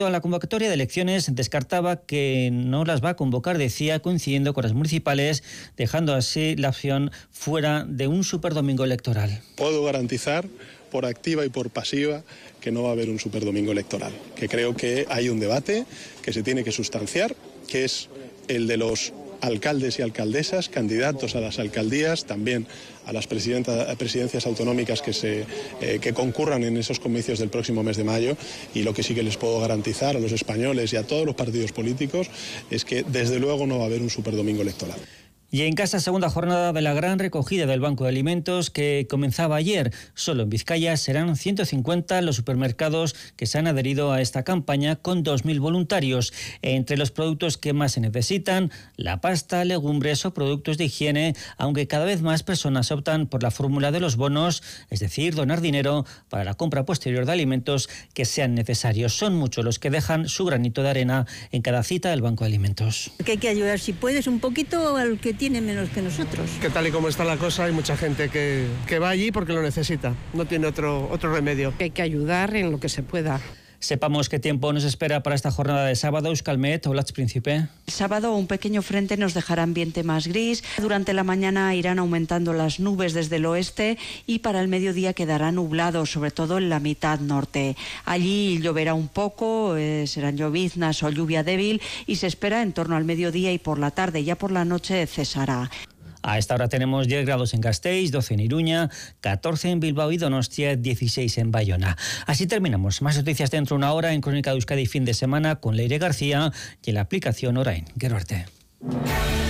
La convocatoria de elecciones descartaba que no las va a convocar, decía, coincidiendo con las municipales, dejando así la opción fuera de un superdomingo electoral. Puedo garantizar, por activa y por pasiva, que no va a haber un superdomingo electoral, que creo que hay un debate que se tiene que sustanciar, que es el de los alcaldes y alcaldesas, candidatos a las alcaldías, también a las presidencias autonómicas que concurran en esos comicios del próximo mes de mayo, y lo que sí que les puedo garantizar a los españoles y a todos los partidos políticos es que desde luego no va a haber un superdomingo electoral. Y en casa, segunda jornada de la gran recogida del Banco de Alimentos que comenzaba ayer. Solo en Vizcaya serán 150 los supermercados que se han adherido a esta campaña con 2.000 voluntarios. Entre los productos que más se necesitan, la pasta, legumbres o productos de higiene, aunque cada vez más personas optan por la fórmula de los bonos, es decir, donar dinero para la compra posterior de alimentos que sean necesarios. Son muchos los que dejan su granito de arena en cada cita del Banco de Alimentos. Que hay que ayudar, si puedes, un poquito al que tiene menos que nosotros. Que tal y como está la cosa, hay mucha gente que va allí porque lo necesita, no tiene otro remedio. Hay que ayudar en lo que se pueda. Sepamos qué tiempo nos espera para esta jornada de sábado. Euskalmet, hola, Príncipe. El sábado un pequeño frente nos dejará ambiente más gris. Durante la mañana irán aumentando las nubes desde el oeste y para el mediodía quedará nublado, sobre todo en la mitad norte. Allí lloverá un poco, serán lloviznas o lluvia débil y se espera en torno al mediodía y por la tarde. Ya por la noche cesará. A esta hora tenemos 10 grados en Gasteiz, 12 en Iruña, 14 en Bilbao y Donostia, 16 en Bayona. Así terminamos. Más noticias dentro de una hora en Crónica de Euskadi fin de semana con Leire García y en la aplicación Orain. Gero arte.